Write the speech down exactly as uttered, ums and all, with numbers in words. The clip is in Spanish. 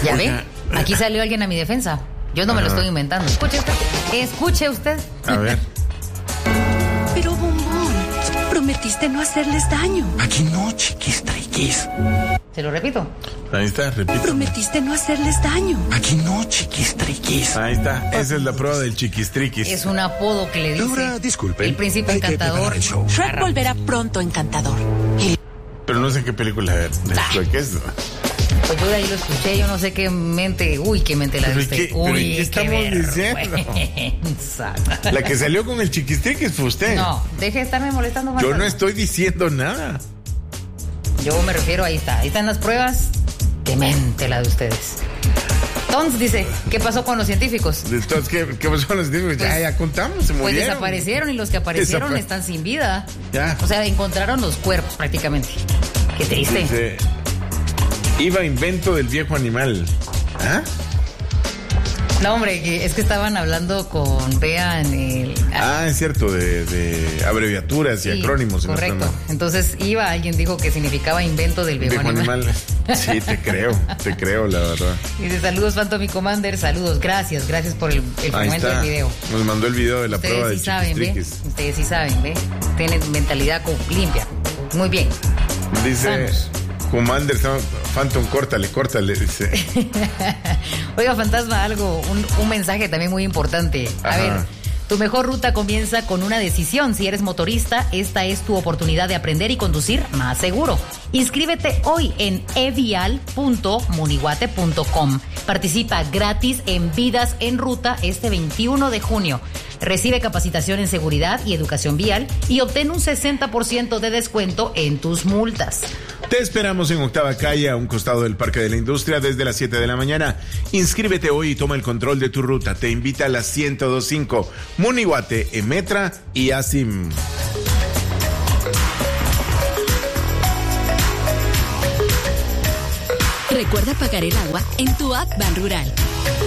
¿Ya Oiga, ve? Aquí salió alguien a mi defensa. Yo no me lo estoy inventando. Escuche usted. Escuche usted. A ver. Pero, bombón, prometiste no hacerles daño. Aquí no, chiquis, triquis. Se lo repito. Ahí está, repito. Prometiste no hacerles daño. Aquí no, chiquis, triquis. Ahí está, esa es la prueba del chiquis, triquis. Es un apodo que le dice Laura, disculpen. el príncipe Hay que encantador. preparar el show. Shrek volverá pronto, encantador. Y Pero no sé qué película de, de Shrek es. Pues yo de ahí lo escuché, yo no sé qué mente, uy, qué mente la de ¿Pero y usted. qué- pero y Uy, qué estamos diciendo? vergüenza. La que salió con el chiquis, triquis fue usted. No, deje de estarme molestando más. Yo no estoy diciendo nada. Yo me refiero, ahí está, ahí están las pruebas. Qué mente la de ustedes. Tons dice, ¿qué pasó con los científicos? Entonces, ¿qué, qué pasó con los científicos? Pues- ya, ya contamos, se Pues murieron. desaparecieron y los que aparecieron Desapare- están sin vida. Ya. O sea, encontraron los cuerpos prácticamente. Qué triste. Dice, iba invento del viejo animal. ¿Ah? No, hombre, que es que estaban hablando con Bea en el... Ah, es cierto, de, de abreviaturas y Sí, acrónimos. si no estoy correcto. mal. Entonces iba, alguien dijo que significaba invento del viejo, Viejo animal. animal. Sí, te creo, te creo, la verdad. Dice, saludos Phantom y Commander, saludos, gracias, gracias por el, el Ahí momento está. del video. Nos mandó el video de la prueba Ustedes de sí saben, ¿ve? chiquis. Ustedes sí saben, ¿ve? Tienen mentalidad co- limpia. Muy bien. Dice, Sanos. Commander, Phantom, córtale, córtale, dice. Oiga, Fantasma, algo, un, un mensaje también muy importante. A Ajá. ver, tu mejor ruta comienza con una decisión. Si eres motorista, esta es tu oportunidad de aprender y conducir más seguro. Inscríbete hoy en evial punto moniguate punto com. Participa gratis en Vidas en Ruta este veintiuno de junio. Recibe capacitación en seguridad y educación vial y obtén un sesenta por ciento de descuento en tus multas. Te esperamos en Octava Calle, a un costado del Parque de la Industria, desde las siete de la mañana. Inscríbete hoy y toma el control de tu ruta. Te invita a las ciento dos punto cinco, Moniguate, Emetra y Asim. Recuerda pagar el agua en tu app Ban Rural.